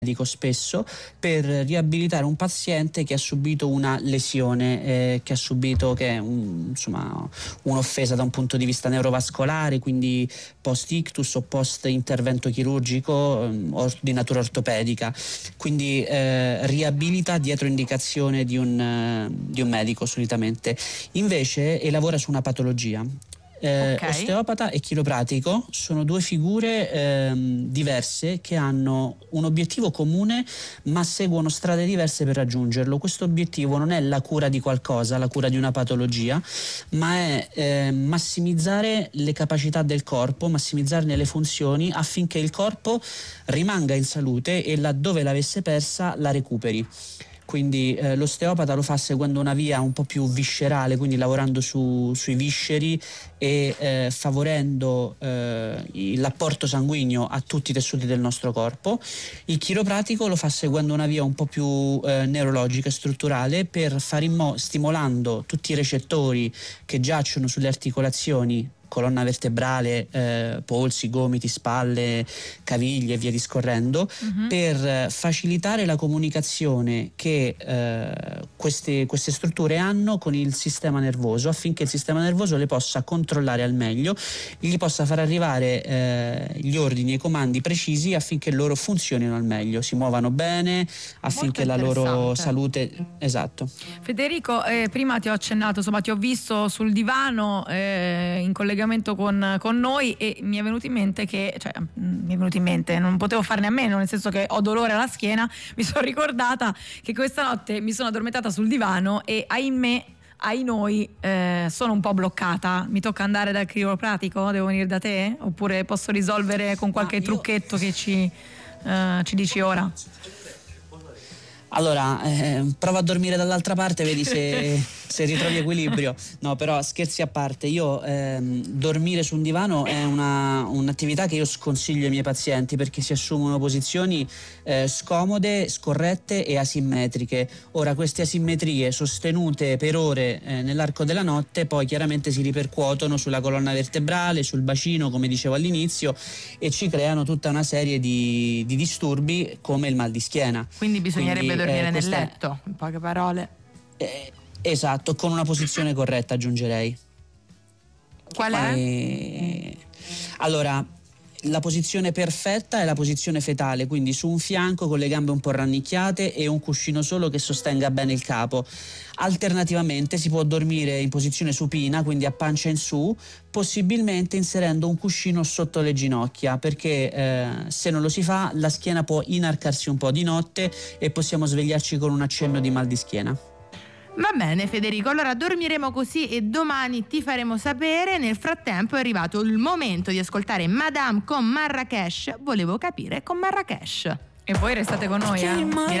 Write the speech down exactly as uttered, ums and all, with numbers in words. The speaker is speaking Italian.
medico spesso per riabilitare un paziente che ha subito una lesione, eh, che ha subito che è un, insomma, un'offesa da un punto di vista neurovascolare, quindi post ictus o post intervento chirurgico eh, o di natura ortopedica, quindi eh, riabilita dietro indicazione di un, eh, di un medico solitamente, invece e lavora su una patologia. Eh, Okay. Osteopata e chiropratico sono due figure ehm, diverse che hanno un obiettivo comune ma seguono strade diverse per raggiungerlo. Questo obiettivo non è la cura di qualcosa, la cura di una patologia, ma è eh, massimizzare le capacità del corpo, massimizzarne le funzioni affinché il corpo rimanga in salute e laddove l'avesse persa la recuperi. Quindi eh, l'osteopata lo fa seguendo una via un po' più viscerale, quindi lavorando su, sui visceri e eh, favorendo eh, l'apporto sanguigno a tutti i tessuti del nostro corpo. Il chiropratico lo fa seguendo una via un po' più eh, neurologica e strutturale per fare in modo, stimolando tutti i recettori che giacciono sulle articolazioni, colonna vertebrale, eh, polsi, gomiti, spalle, caviglie e via discorrendo, Mhm. per facilitare la comunicazione che eh, queste, queste strutture hanno con il sistema nervoso, affinché il sistema nervoso le possa controllare al meglio, gli possa far arrivare eh, gli ordini e i comandi precisi affinché loro funzionino al meglio, si muovano bene, affinché la loro interessante. salute... Esatto. Federico, eh, prima ti ho accennato, insomma ti ho visto sul divano eh, in collegamento con, con noi e mi è venuto in mente che, cioè mm, mi è venuto in mente, non potevo farne a meno, nel senso che ho dolore alla schiena, mi sono ricordata che questa notte mi sono addormentata sul divano e ahimè, ai noi, eh, sono un po' bloccata. Mi tocca andare dal chiropratico? Devo venire da te? Oppure posso risolvere con qualche Ah, io- trucchetto che ci, eh, ci dici ora? Allora, eh, prova a dormire dall'altra parte, vedi se, se ritrovi equilibrio. No, però scherzi a parte, io ehm, dormire su un divano è una, un'attività che io sconsiglio ai miei pazienti perché si assumono posizioni eh, scomode, scorrette e asimmetriche. Ora, queste asimmetrie sostenute per ore eh, nell'arco della notte poi chiaramente si ripercuotono sulla colonna vertebrale, sul bacino, come dicevo all'inizio, e ci creano tutta una serie di, di disturbi come il mal di schiena. Quindi bisognerebbe Quindi, dormire eh, nel questa- letto, in poche parole. eh, esatto, con una posizione corretta aggiungerei. Qual è? Eh, allora, la posizione perfetta è la posizione fetale, quindi su un fianco con le gambe un po' rannicchiate e un cuscino solo che sostenga bene il capo. Alternativamente si può dormire in posizione supina, quindi a pancia in su, possibilmente inserendo un cuscino sotto le ginocchia, perché eh, se non lo si fa la schiena può inarcarsi un po' di notte e possiamo svegliarci con un accenno di mal di schiena. Va bene Federico, allora dormiremo così e domani ti faremo sapere. Nel frattempo è arrivato il momento di ascoltare Madame con Marrakesh. Volevo capire con Marrakesh. E voi restate con noi, eh? Mi